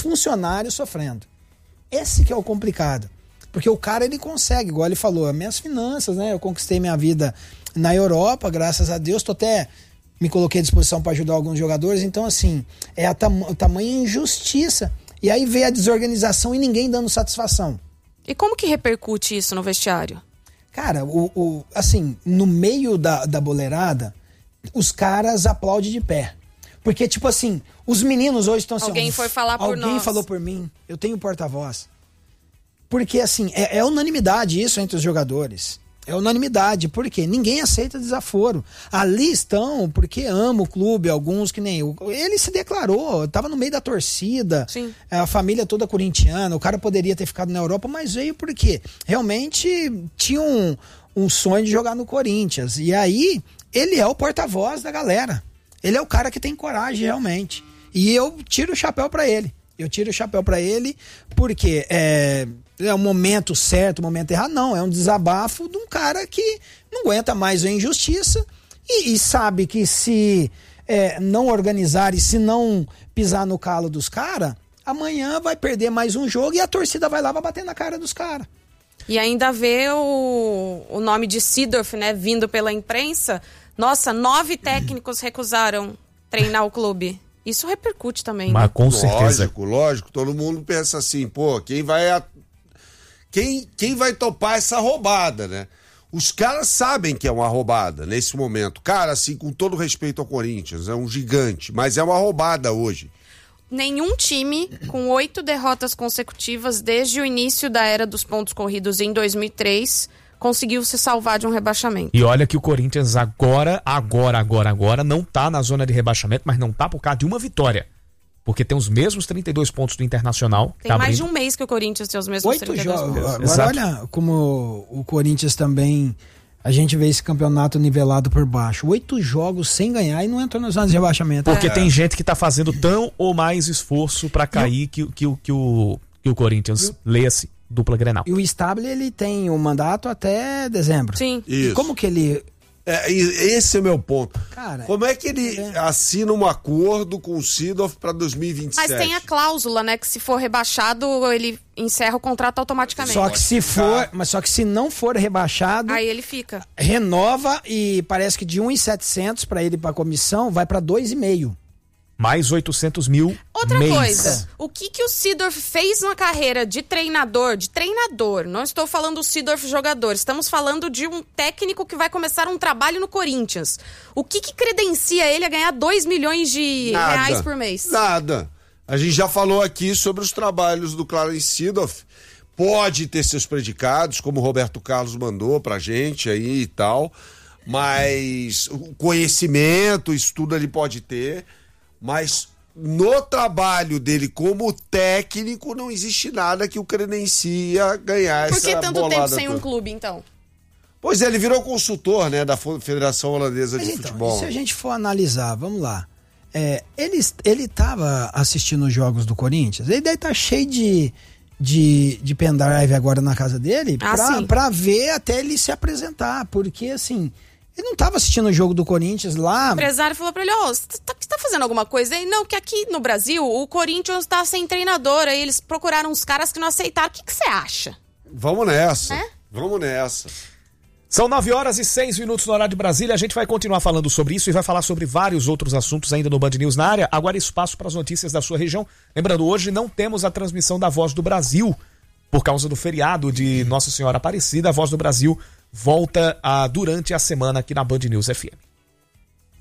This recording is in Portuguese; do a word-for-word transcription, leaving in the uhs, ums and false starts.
funcionários sofrendo. Esse que é o complicado. Porque o cara, ele consegue, igual ele falou, minhas finanças, né? Eu conquistei minha vida na Europa, graças a Deus, tô até... me coloquei à disposição para ajudar alguns jogadores. Então, assim, é a tam- tamanha injustiça. E aí veio a desorganização e ninguém dando satisfação. E como que repercute isso no vestiário? Cara, o, o, assim, no meio da, da boleirada, os caras aplaudem de pé. Porque, tipo assim, os meninos hoje estão assim... Alguém foi falar por nós. Alguém falou por mim. Eu tenho porta-voz. Porque, assim, é, é unanimidade isso entre os jogadores. É unanimidade, porque ninguém aceita desaforo. Ali estão porque ama o clube, alguns que nem eu. Ele se declarou, estava no meio da torcida, Sim. A família toda corintiana, o cara poderia ter ficado na Europa, mas veio porque realmente tinha um, um sonho de jogar no Corinthians. E aí, ele é o porta-voz da galera. Ele é o cara que tem coragem realmente. E eu tiro o chapéu para ele. Eu tiro o chapéu para ele porque é... é um momento certo, um momento errado, não, é um desabafo de um cara que não aguenta mais a injustiça e, e sabe que se é, não organizar e se não pisar no calo dos caras, amanhã vai perder mais um jogo e a torcida vai lá, vai bater na cara dos caras. E ainda vê o, o nome de Seedorf, né, vindo pela imprensa. Nossa, nove técnicos recusaram treinar o clube. Isso repercute também, Mas né? com certeza. Lógico, lógico, todo mundo pensa assim, pô, quem vai... A... Quem, quem vai topar essa roubada, né? Os caras sabem que é uma roubada nesse momento. Cara, assim, com todo respeito ao Corinthians, é um gigante, mas é uma roubada hoje. Nenhum time com oito derrotas consecutivas desde o início da era dos pontos corridos em dois mil e três conseguiu se salvar de um rebaixamento. E olha que o Corinthians agora, agora, agora, agora não tá na zona de rebaixamento, mas não tá por causa de uma vitória. Porque tem os mesmos trinta e dois pontos do Internacional. Tem tá mais abrindo. de um mês que o Corinthians tem os mesmos Oito trinta e dois jogos. pontos. Agora Exato. olha como o Corinthians também, a gente vê esse campeonato nivelado por baixo. Oito jogos sem ganhar e não entrou na zona de rebaixamento. Porque é. tem gente que tá fazendo tão ou mais esforço pra cair que, que, que, que, o, que o Corinthians leia-se dupla Grenal. E o Stable, ele tem o mandato até dezembro. Sim. Isso. E como que ele... É, esse é o meu ponto. Cara, como é que ele é. assina um acordo com o Seedorf para dois mil e vinte e sete? Mas tem a cláusula, né, que se for rebaixado, ele encerra o contrato automaticamente. Só que se for, mas só que se não for rebaixado, aí ele fica. Renova e parece que de um milhão e setecentos para ele para a comissão vai para dois e meio. Mais oitocentos mil Outra mês. coisa, o que que o Seedorf fez na carreira de treinador, de treinador, não estou falando do Seedorf jogador, estamos falando de um técnico que vai começar um trabalho no Corinthians. O que que credencia ele a ganhar dois milhões de Nada, reais por mês? Nada. A gente já falou aqui sobre os trabalhos do Clarence Seedorf. Pode ter seus predicados, como o Roberto Carlos mandou pra gente aí e tal, mas o conhecimento, isso tudo ele pode ter. Mas no trabalho dele como técnico não existe nada que o credencia ganhar Por essa que tanto bolada tempo sem toda. um clube, então? Pois é, ele virou consultor, né, da Federação Holandesa Mas de então, Futebol. se a gente for analisar, vamos lá. É, ele, ele tava assistindo os jogos do Corinthians, ele deve estar tá cheio de, de, de pendrive agora na casa dele Ah, pra, sim. pra ver até ele se apresentar, porque assim... Ele não estava assistindo o jogo do Corinthians lá. O empresário falou pra ele, ó, oh, você tá, tá fazendo alguma coisa aí? Não, que aqui no Brasil o Corinthians tá sem treinador, aí eles procuraram uns caras que não aceitaram. O que que você acha? Vamos nessa, É? vamos nessa. São nove horas e seis minutos no horário de Brasília. A gente vai continuar falando sobre isso e vai falar sobre vários outros assuntos ainda no Band News na área. Agora espaço para as notícias da sua região. Lembrando, hoje não temos a transmissão da Voz do Brasil por causa do feriado de Nossa Senhora Aparecida. A Voz do Brasil volta a, durante a semana aqui na Band News F M.